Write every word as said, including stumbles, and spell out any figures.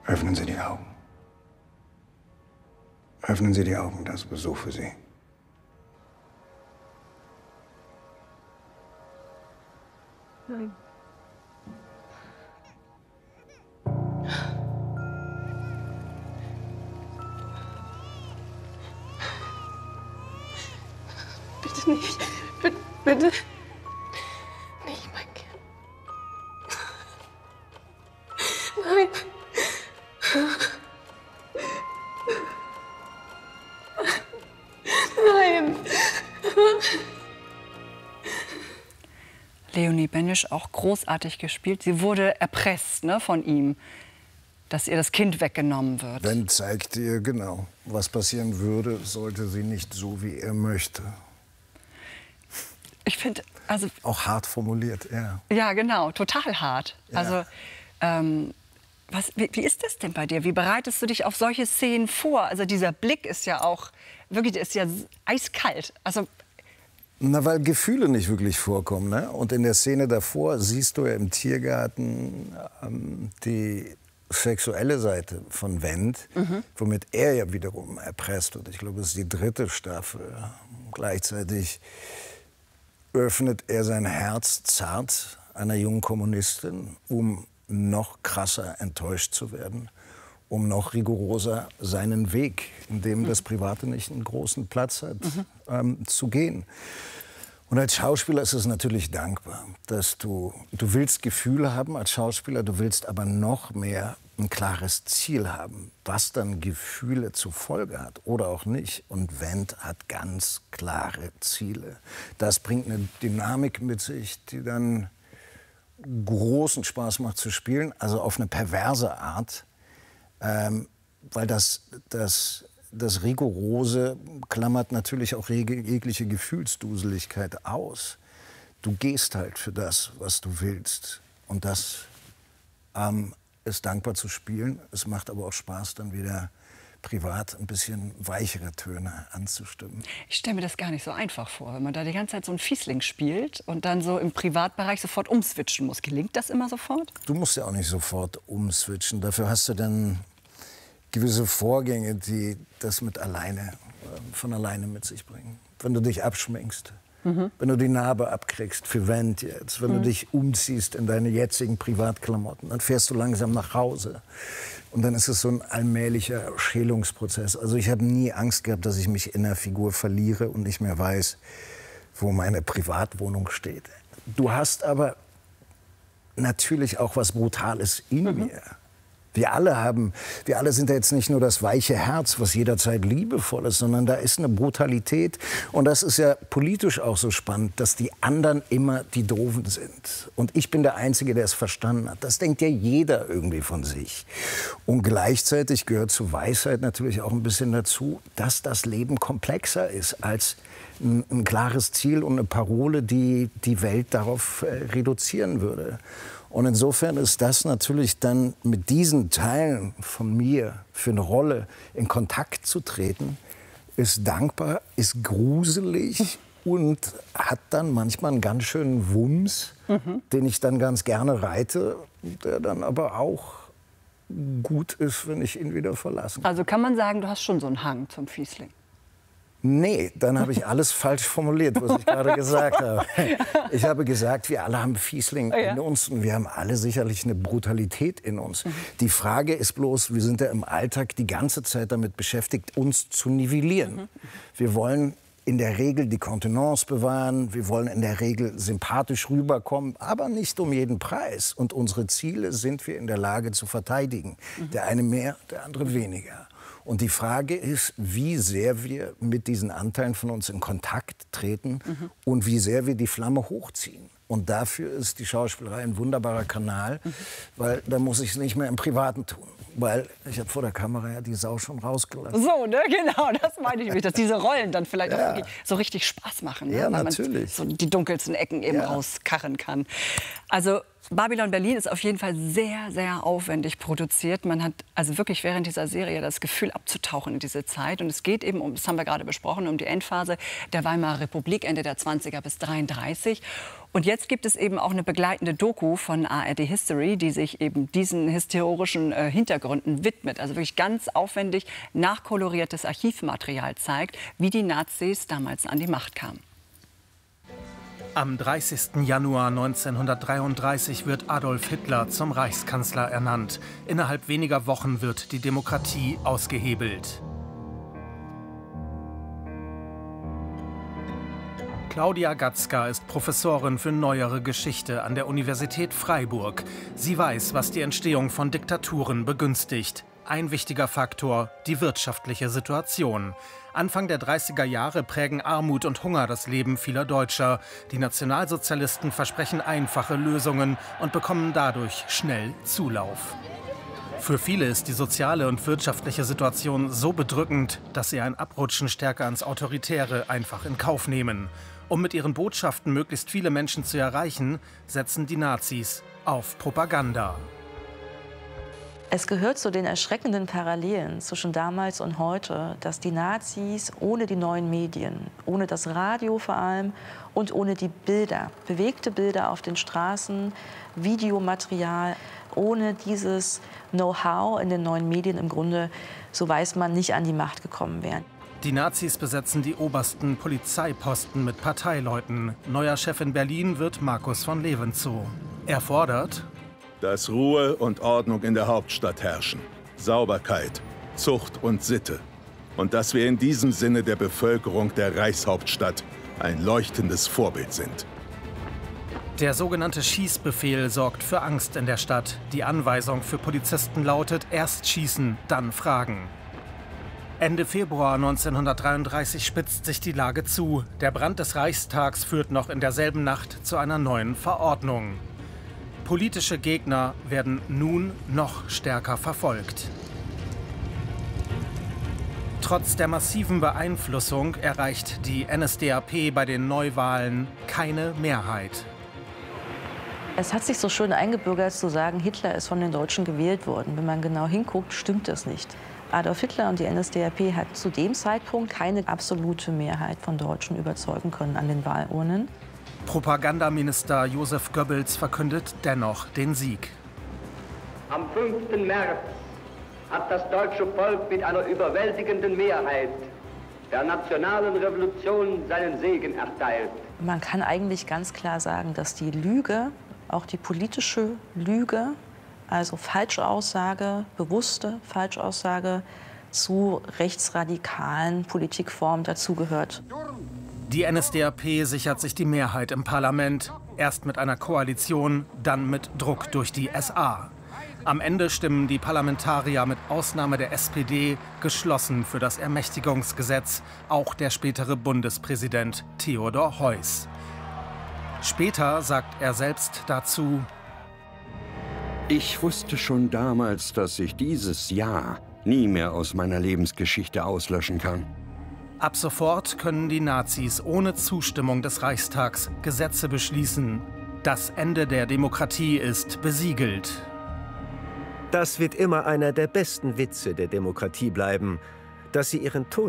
Öffnen Sie die Augen. Öffnen Sie die Augen, das ist Besuch für Sie. Nein. Bitte nicht. Bitte, bitte. Nicht mein Kind. Nein. Nein. Leonie Benisch auch großartig gespielt. Sie wurde erpresst, ne, von ihm, dass ihr das Kind weggenommen wird. Dann zeigt ihr genau, was passieren würde, sollte sie nicht so, wie er möchte. Ich finde, also... Auch hart formuliert, ja. Ja, genau, total hart. Ja. Also, ähm, was, wie, wie ist das denn bei dir? Wie bereitest du dich auf solche Szenen vor? Also dieser Blick ist ja auch, wirklich, der ist ja eiskalt. Also... Na, weil Gefühle nicht wirklich vorkommen. Ne? Und in der Szene davor siehst du ja im Tiergarten ähm, die sexuelle Seite von Wendt, mhm. womit er ja wiederum erpresst wird. Ich glaube, es ist die dritte Staffel. Gleichzeitig öffnet er sein Herz zart einer jungen Kommunistin, um noch krasser enttäuscht zu werden, um noch rigoroser seinen Weg, in dem mhm. das Private nicht einen großen Platz hat, mhm. ähm, zu gehen. Und als Schauspieler ist es natürlich dankbar, dass du, du willst Gefühle haben als Schauspieler, du willst aber noch mehr ein klares Ziel haben, was dann Gefühle zur Folge hat oder auch nicht. Und Wendt hat ganz klare Ziele. Das bringt eine Dynamik mit sich, die dann großen Spaß macht zu spielen, also auf eine perverse Art. Ähm, weil das, das, das Rigorose klammert natürlich auch jegliche Gefühlsduseligkeit aus. Du gehst halt für das, was du willst. Und das ähm, ist dankbar zu spielen. Es macht aber auch Spaß, dann wieder privat ein bisschen weichere Töne anzustimmen. Ich stelle mir das gar nicht so einfach vor, wenn man da die ganze Zeit so einen Fiesling spielt und dann so im Privatbereich sofort umswitchen muss. Gelingt das immer sofort? Du musst ja auch nicht sofort umswitchen. Dafür hast du dann gewisse Vorgänge, die das mit alleine, von alleine mit sich bringen. Wenn du dich abschminkst, mhm. wenn du die Narbe abkriegst für Wendt jetzt, wenn mhm. du dich umziehst in deine jetzigen Privatklamotten, dann fährst du langsam nach Hause. Und dann ist es so ein allmählicher Schälungsprozess. Also ich habe nie Angst gehabt, dass ich mich in der Figur verliere und nicht mehr weiß, wo meine Privatwohnung steht. Du hast aber natürlich auch was Brutales in mhm. mir. Wir alle haben, wir alle sind ja jetzt nicht nur das weiche Herz, was jederzeit liebevoll ist, sondern da ist eine Brutalität. Und das ist ja politisch auch so spannend, dass die anderen immer die Doofen sind. Und ich bin der Einzige, der es verstanden hat. Das denkt ja jeder irgendwie von sich. Und gleichzeitig gehört zur Weisheit natürlich auch ein bisschen dazu, dass das Leben komplexer ist als ein, ein klares Ziel und eine Parole, die die Welt darauf äh, reduzieren würde. Und insofern ist das natürlich dann mit diesen Teilen von mir für eine Rolle in Kontakt zu treten, ist dankbar, ist gruselig und hat dann manchmal einen ganz schönen Wumms, mhm. den ich dann ganz gerne reite, der dann aber auch gut ist, wenn ich ihn wieder verlassen kann. Also kann man sagen, du hast schon so einen Hang zum Fiesling? Nee, dann habe ich alles falsch formuliert, was ich gerade gesagt habe. Ich habe gesagt, wir alle haben Fiesling oh ja. in uns und wir haben alle sicherlich eine Brutalität in uns. Mhm. Die Frage ist bloß, wir sind ja im Alltag die ganze Zeit damit beschäftigt, uns zu nivellieren. Mhm. Wir wollen in der Regel die Kontenance bewahren, wir wollen in der Regel sympathisch rüberkommen, aber nicht um jeden Preis. Und unsere Ziele sind wir in der Lage zu verteidigen. Mhm. Der eine mehr, der andere weniger. Und die Frage ist, wie sehr wir mit diesen Anteilen von uns in Kontakt treten mhm. und wie sehr wir die Flamme hochziehen. Und dafür ist die Schauspielerei ein wunderbarer Kanal, mhm. weil da muss ich es nicht mehr im Privaten tun. Weil ich habe vor der Kamera ja die Sau schon rausgelassen. So, ne, genau, das meine ich, dass diese Rollen dann vielleicht ja. auch wirklich so richtig Spaß machen. Ne? Ja, weil natürlich. man so die dunkelsten Ecken eben ja. rauskarren kann. Also Babylon Berlin ist auf jeden Fall sehr, sehr aufwendig produziert. Man hat also wirklich während dieser Serie das Gefühl, abzutauchen in diese Zeit. Und es geht eben, um, das haben wir gerade besprochen, um die Endphase der Weimarer Republik, Ende der zwanziger bis dreiunddreißig. Und jetzt gibt es eben auch eine begleitende Doku von A R D History, die sich eben diesen historischen äh, Hintergründen widmet. Also wirklich ganz aufwendig nachkoloriertes Archivmaterial zeigt, wie die Nazis damals an die Macht kamen. Am dreißigsten Januar neunzehnhundertdreiunddreißig wird Adolf Hitler zum Reichskanzler ernannt. Innerhalb weniger Wochen wird die Demokratie ausgehebelt. Claudia Gatzka ist Professorin für Neuere Geschichte an der Universität Freiburg. Sie weiß, was die Entstehung von Diktaturen begünstigt. Ein wichtiger Faktor, die wirtschaftliche Situation. Anfang der dreißiger Jahre prägen Armut und Hunger das Leben vieler Deutscher. Die Nationalsozialisten versprechen einfache Lösungen und bekommen dadurch schnell Zulauf. Für viele ist die soziale und wirtschaftliche Situation so bedrückend, dass sie ein Abrutschen stärker ins Autoritäre einfach in Kauf nehmen. Um mit ihren Botschaften möglichst viele Menschen zu erreichen, setzen die Nazis auf Propaganda. Es gehört zu den erschreckenden Parallelen zwischen damals und heute, dass die Nazis ohne die neuen Medien, ohne das Radio vor allem und ohne die Bilder, bewegte Bilder auf den Straßen, Videomaterial, ohne dieses Know-how in den neuen Medien im Grunde, so weiß man, nicht an die Macht gekommen wären. Die Nazis besetzen die obersten Polizeiposten mit Parteileuten. Neuer Chef in Berlin wird Markus von Levenzow. Er fordert: Dass Ruhe und Ordnung in der Hauptstadt herrschen, Sauberkeit, Zucht und Sitte. Und dass wir in diesem Sinne der Bevölkerung der Reichshauptstadt ein leuchtendes Vorbild sind. Der sogenannte Schießbefehl sorgt für Angst in der Stadt. Die Anweisung für Polizisten lautet: erst schießen, dann fragen. Ende Februar neunzehnhundertdreiunddreißig spitzt sich die Lage zu. Der Brand des Reichstags führt noch in derselben Nacht zu einer neuen Verordnung. Politische Gegner werden nun noch stärker verfolgt. Trotz der massiven Beeinflussung erreicht die N S D A P bei den Neuwahlen keine Mehrheit. Es hat sich so schön eingebürgert zu sagen, Hitler ist von den Deutschen gewählt worden. Wenn man genau hinguckt, stimmt das nicht. Adolf Hitler und die N S D A P hat zu dem Zeitpunkt keine absolute Mehrheit von Deutschen überzeugen können an den Wahlurnen. Propagandaminister Josef Goebbels verkündet dennoch den Sieg. Am fünften März hat das deutsche Volk mit einer überwältigenden Mehrheit der nationalen Revolution seinen Segen erteilt. Man kann eigentlich ganz klar sagen, dass die Lüge, auch die politische Lüge, also Falschaussage, bewusste Falschaussage, zu rechtsradikalen Politikformen dazugehört. Die N S D A P sichert sich die Mehrheit im Parlament. Erst mit einer Koalition, dann mit Druck durch die S A. Am Ende stimmen die Parlamentarier mit Ausnahme der S P D geschlossen für das Ermächtigungsgesetz, auch der spätere Bundespräsident Theodor Heuss. Später sagt er selbst dazu: Ich wusste schon damals, dass ich dieses Jahr nie mehr aus meiner Lebensgeschichte auslöschen kann. Ab sofort können die Nazis ohne Zustimmung des Reichstags Gesetze beschließen. Das Ende der Demokratie ist besiegelt. Das wird immer einer der besten Witze der Demokratie bleiben, dass sie ihren Tod